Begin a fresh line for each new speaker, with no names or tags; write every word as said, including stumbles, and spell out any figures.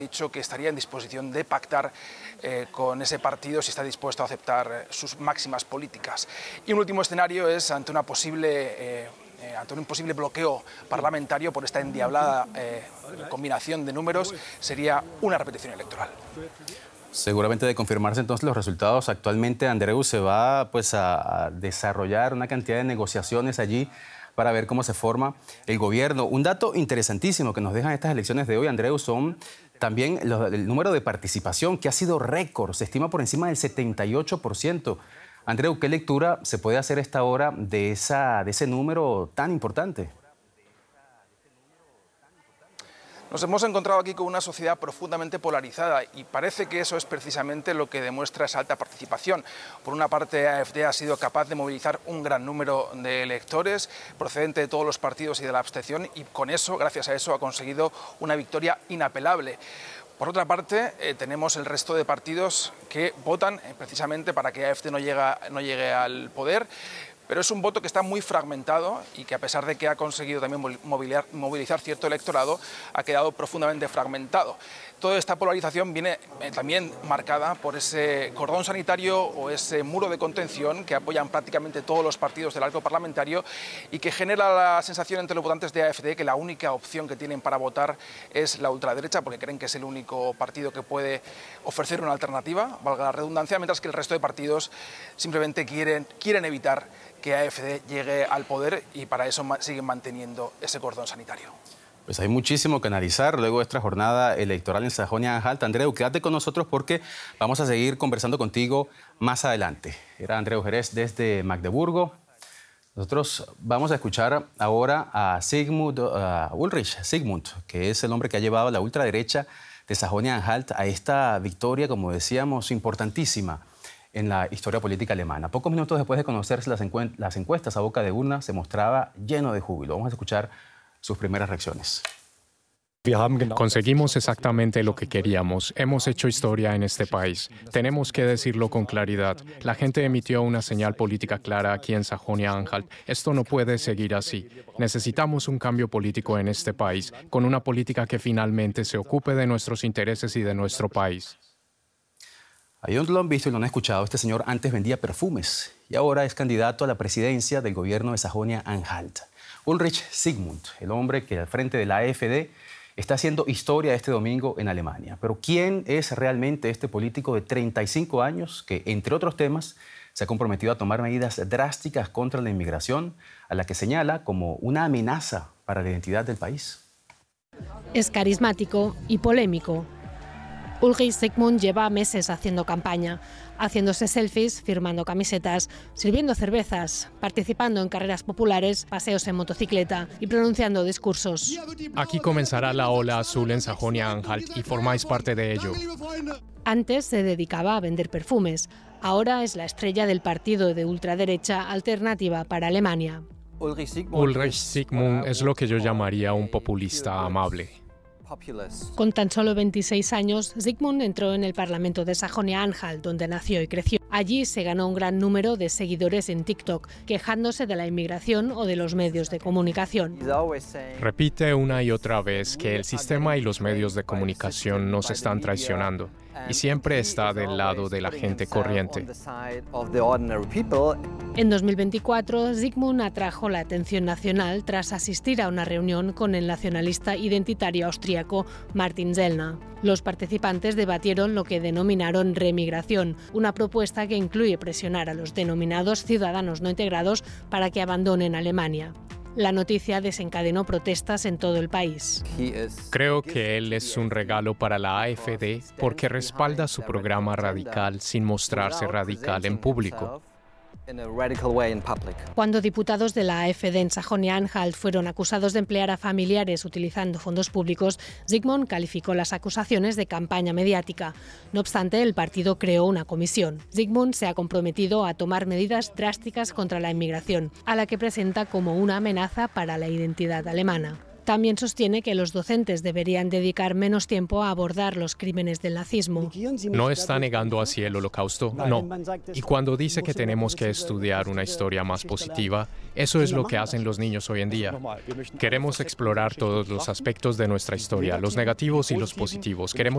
dicho que estaría en disposición de pactar eh, con ese partido si está dispuesto a aceptar eh, sus máximas políticas. Y un último escenario es ante una posible eh, eh, ante un posible bloqueo parlamentario por esta endiablada eh, combinación de números, sería una repetición electoral.
Seguramente de confirmarse entonces los resultados, actualmente Andreu se va pues a, a desarrollar una cantidad de negociaciones allí para ver cómo se forma el gobierno. Un dato interesantísimo que nos dejan estas elecciones de hoy, Andreu, son también los, el número de participación, que ha sido récord, se estima por encima del setenta y ocho por ciento. Andreu, ¿qué lectura se puede hacer a esta hora de, esa, de ese número tan importante?
Nos hemos encontrado aquí con una sociedad profundamente polarizada y parece que eso es precisamente lo que demuestra esa alta participación. Por una parte, A F D ha sido capaz de movilizar un gran número de electores procedente de todos los partidos y de la abstención, y con eso, gracias a eso, ha conseguido una victoria inapelable. Por otra parte, eh, tenemos el resto de partidos que votan eh, precisamente para que A F D no, llega, no llegue al poder. Pero es un voto que está muy fragmentado y que, a pesar de que ha conseguido también movilizar, movilizar cierto electorado, ha quedado profundamente fragmentado. Toda esta polarización viene eh, también marcada por ese cordón sanitario o ese muro de contención que apoyan prácticamente todos los partidos del arco parlamentario y que genera la sensación entre los votantes de A F D que la única opción que tienen para votar es la ultraderecha, porque creen que es el único partido que puede ofrecer una alternativa, valga la redundancia, mientras que el resto de partidos simplemente quieren, quieren evitar que A F D llegue al poder y para eso siguen manteniendo ese cordón sanitario.
Pues hay muchísimo que analizar luego de esta jornada electoral en Sajonia-Anhalt. Andreu, quédate con nosotros porque vamos a seguir conversando contigo más adelante. Era Andreu Jerez desde Magdeburgo. Nosotros vamos a escuchar ahora a Sigmund uh, Ulrich, Sigmund, que es el hombre que ha llevado a la ultraderecha de Sajonia-Anhalt a esta victoria, como decíamos, importantísima en la historia política alemana. Pocos minutos después de conocerse las, encu las encuestas a boca de urna, se mostraba lleno de júbilo. Vamos a escuchar sus primeras reacciones.
Conseguimos exactamente lo que queríamos. Hemos hecho historia en este país. Tenemos que decirlo con claridad. La gente emitió una señal política clara aquí en Sajonia-Anhalt. Esto no puede seguir así. Necesitamos un cambio político en este país, con una política que finalmente se ocupe de nuestros intereses y de nuestro país.
Ahí donde lo han visto y lo han escuchado, este señor antes vendía perfumes y ahora es candidato a la presidencia del gobierno de Sajonia-Anhalt. Ulrich Sigmund, el hombre que al frente de la A F D está haciendo historia este domingo en Alemania. Pero ¿quién es realmente este político de treinta y cinco años que, entre otros temas, se ha comprometido a tomar medidas drásticas contra la inmigración, a la que señala como una amenaza para la identidad del país?
Es carismático y polémico. Ulrich Sigmund lleva meses haciendo campaña, haciéndose selfies, firmando camisetas, sirviendo cervezas, participando en carreras populares, paseos en motocicleta y pronunciando discursos.
Aquí comenzará la ola azul en Sajonia-Anhalt y formáis parte de ello.
Antes se dedicaba a vender perfumes, ahora es la estrella del partido de ultraderecha Alternativa para Alemania.
Ulrich Sigmund es lo que yo llamaría un populista amable.
Con tan solo veintiséis años, Sigmund entró en el Parlamento de Sajonia-Anhalt, donde nació y creció. Allí se ganó un gran número de seguidores en TikTok, quejándose de la inmigración o de los medios de comunicación.
Repite una y otra vez que el sistema y los medios de comunicación nos están traicionando, y siempre está del lado de la gente corriente.
En dos mil veinticuatro, Sigmund atrajo la atención nacional tras asistir a una reunión con el nacionalista identitario austríaco Martin Sellner. Los participantes debatieron lo que denominaron remigración, una propuesta que incluye presionar a los denominados ciudadanos no integrados para que abandonen Alemania. La noticia desencadenó protestas en todo el país.
Creo que él es un regalo para la A F D porque respalda su programa radical sin mostrarse radical en público.
Cuando diputados de la A F D en Sajonia-Anhalt fueron acusados de emplear a familiares utilizando fondos públicos, Sigmund calificó las acusaciones de campaña mediática. No obstante, el partido creó una comisión. Sigmund se ha comprometido a tomar medidas drásticas contra la inmigración, a la que presenta como una amenaza para la identidad alemana. También sostiene que los docentes deberían dedicar menos tiempo a abordar los crímenes del nazismo.
No está negando así el Holocausto, no. Y cuando dice que tenemos que estudiar una historia más positiva, eso es lo que hacen los niños hoy en día. Queremos explorar todos los aspectos de nuestra historia, los negativos y los positivos. Queremos